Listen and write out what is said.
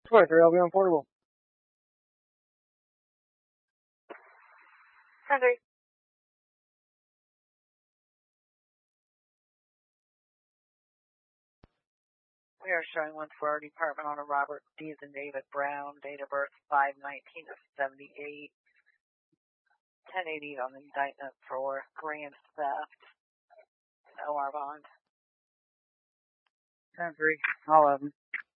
23, I'll be on portable. Henry. We are showing one for our department on a Robert Dees and David Brown, date of birth 5/19 of 78. 1080 on the indictment for grand theft. OR bond. 10-3, all of them.